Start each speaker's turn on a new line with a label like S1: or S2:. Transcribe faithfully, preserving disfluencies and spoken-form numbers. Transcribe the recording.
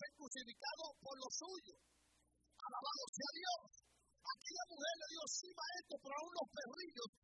S1: ser crucificado por los suyos. Alabado sea Dios. Aquella mujer le dijo, sí, maestro, pero aún los perrillos